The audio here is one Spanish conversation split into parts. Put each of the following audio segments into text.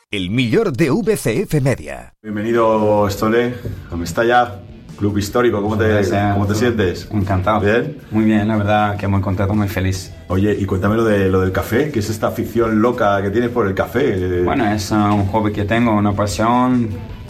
El millor de VCF Media. Bienvenido, Estole, a Mestalla, club histórico. ¿Cómo te sientes? Encantado. ¿Bien? Muy bien, la verdad que muy contento, muy feliz. Oye, y cuéntame lo del café, ¿qué es esta afición loca que tienes por el café? Bueno, es un hobby que tengo, una pasión.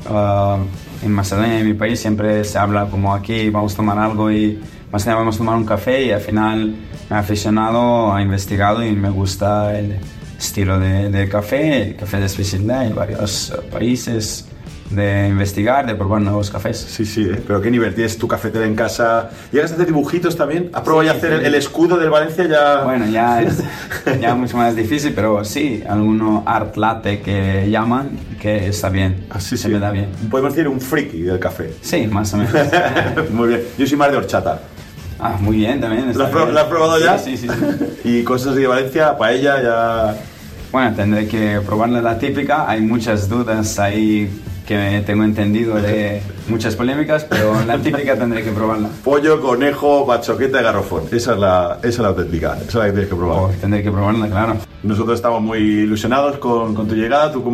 En Macedonia, en mi país, siempre se habla como aquí, vamos a tomar algo y más allá vamos a tomar un café, y al final me he aficionado, he investigado y me gusta el estilo de café, el café de especialidad en varios países, de investigar, de probar nuevos cafés. Sí, pero ¿qué nivel? ¿Tienes tu cafetera en casa? ¿Llegas a hacer dibujitos también? ¿Has probado ya hacer el escudo del Valencia? Ya... Bueno, ya es mucho más difícil, pero sí, alguno art latte que llaman, que está bien, se me da bien. Podemos decir un friki del café. Sí, más o menos. Muy bien, yo soy más de horchata. Ah, muy bien también. ¿Lo has probado ya? Sí. ¿Y cosas de Valencia? ¿Paella? Ya... Bueno, tendré que probarla la típica, hay muchas dudas ahí que tengo entendido de muchas polémicas, pero la típica tendré que probarla. Pollo, conejo, bachoqueta y garrofón. Esa es la auténtica, esa es la que tienes que probar. Tendré que probarla, claro. Nosotros estamos muy ilusionados con tu llegada. ¿Tú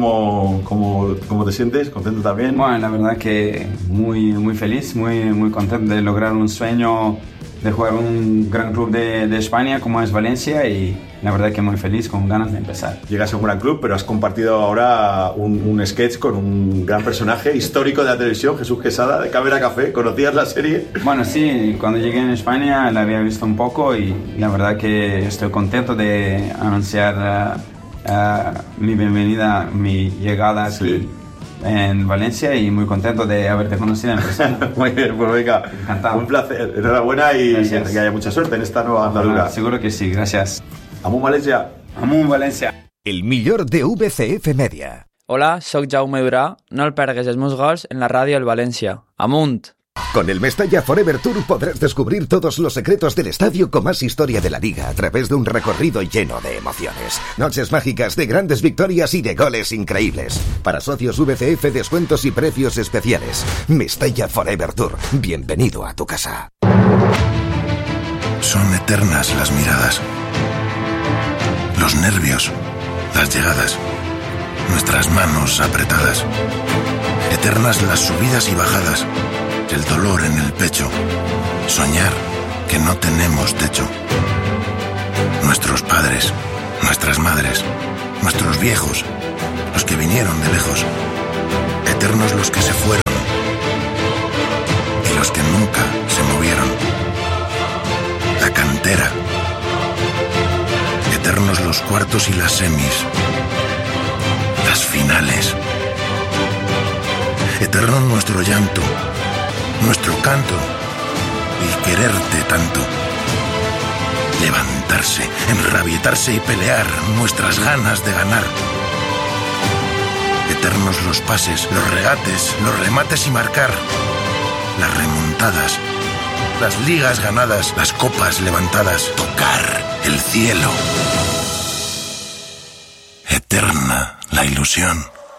cómo te sientes? ¿Contento también? Bueno, la verdad que muy feliz, muy contento de lograr un sueño de jugar un gran club de España como es Valencia, y la verdad que muy feliz, con ganas de empezar. Llegas a un gran club, pero has compartido ahora un sketch con un gran personaje histórico de la televisión, Jesús Quesada, de Cámara Café. ¿Conocías la serie? Bueno, sí, cuando llegué en España la había visto un poco, y la verdad que estoy contento de anunciar mi bienvenida, mi llegada aquí en Valencia, y muy contento de haberte conocido en persona. Muy bien, pues venga, encantado. Un placer, enhorabuena y gracias. Que haya mucha suerte en esta nueva andadura. Seguro que sí, gracias. Amunt Valencia. Amunt Valencia. El millor de VCF Media. Hola, soc Jaume Durà. No el pergues els meus gols en la ràdio del València. Amunt! Con el Mestalla Forever Tour podrás descubrir todos los secretos del estadio con más historia de la liga a través de un recorrido lleno de emociones. Noches mágicas de grandes victorias y de goles increíbles. Para socios VCF, descuentos y precios especiales. Mestalla Forever Tour. Bienvenido a tu casa. Son eternas las miradas, los nervios, las llegadas, nuestras manos apretadas. Eternas las subidas y bajadas, el dolor en el pecho, soñar que no tenemos techo. Nuestros padres, nuestras madres, nuestros viejos, los que vinieron de lejos. Eternos los que se fueron y los que nunca se movieron. La cantera. Eternos los cuartos y las semis. Las finales. Eterno nuestro llanto, nuestro canto, y quererte tanto. Levantarse, enrabietarse y pelear, nuestras ganas de ganar. Eternos los pases, los regates, los remates y marcar. Las remontadas, las ligas ganadas, las copas levantadas. Tocar el cielo. Eterna la ilusión.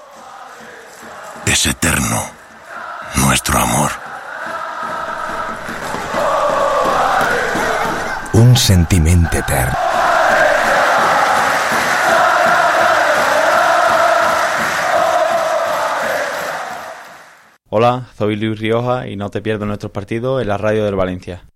Es eterno nuestro amor. Un sentiment etern. Hola, soy Luis Rioja y no te pierdas nuestros partidos en la radio del Valencia.